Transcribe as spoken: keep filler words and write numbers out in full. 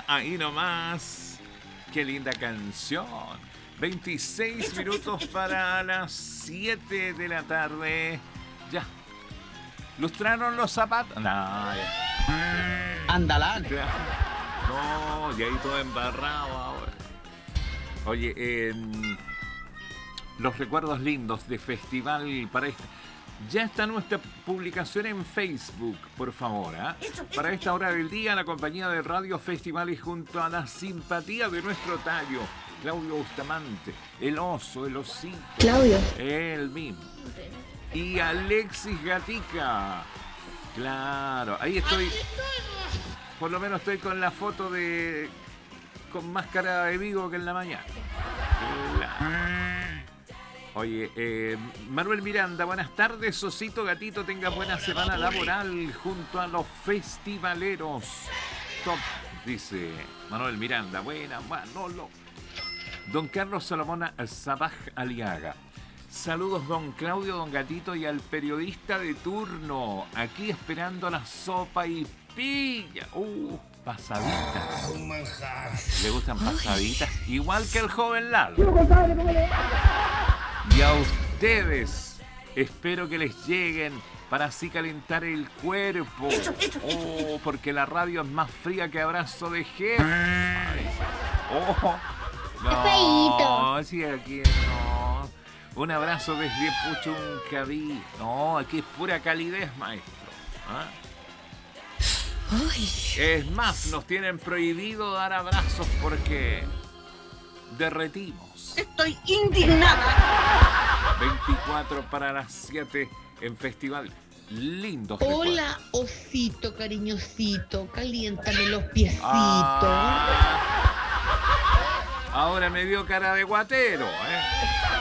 ahí nomás. Qué linda canción. veintiséis minutos para las siete de la tarde. Ya. ¿Lustraron los zapatos? No, ya. Andalán. No, y ahí todo embarrado ahora. Oye, eh, los recuerdos lindos de festival para este. Ya está nuestra publicación en Facebook, por favor. ¿eh? Para esta hora del día, la compañía de Radio Festivales junto a la simpatía de nuestro tallo, Claudio Bustamante, el oso, el osito. Claudio. El mismo. Y Alexis Gatica. Claro, ahí estoy. Por lo menos estoy con la foto de... con máscara de Vigo que en la mañana. Claro. Oye, eh, Manuel Miranda, buenas tardes, Osito Gatito, tenga buena semana laboral junto a los festivaleros. Top, dice Manuel Miranda, buena, Manolo. Don Carlos Salomón Sabaj Aliaga. Saludos, don Claudio, don Gatito y al periodista de turno. Aquí esperando la sopa y pilla. Uh, pasaditas. Un manjar. ¿Le gustan pasaditas? Igual que el joven Lalo. Y a ustedes, espero que les lleguen para así calentar el cuerpo. Oh, porque la radio es más fría que abrazo de jefe. Oh, no, sí, aquí no. Un abrazo desde Puchuncaví. No, aquí es pura calidez, maestro. ¿Ah? Es más, nos tienen prohibido dar abrazos porque derretimos. Estoy indignada. veinticuatro para las siete en festival. Lindos. Hola, osito cariñosito, caliéntame los piecitos. Ah, ahora me dio cara de guatero, ¿eh?